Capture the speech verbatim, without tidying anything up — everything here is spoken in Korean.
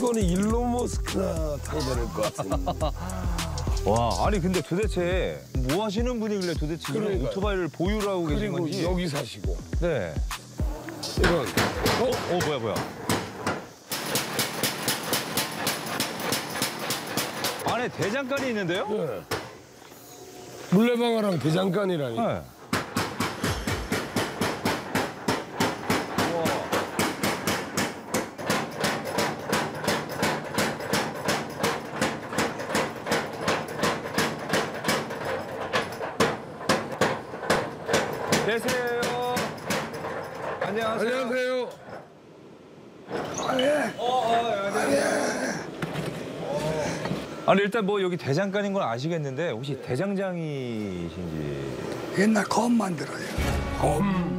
이거는 일론 머스크나 타고 다닐 것 같은데. 와, 아니 근데 도대체 뭐 하시는 분이길래 도대체 이런 그러니까요. 오토바이를 보유를 하고 계신 그리고 건지. 여기 사시고. 네. 이건 어, 어 뭐야 뭐야. 안에 대장간이 있는데요? 네. 물레방아랑 대장간이라니. 네. 우와. 계세요. 안녕하세요. 안녕하세요. 어, 어, 안녕하세요. 아니 일단 뭐 여기 대장간인 건 아시겠는데 혹시 대장장이신지. 옛날 검 만들어요. 검.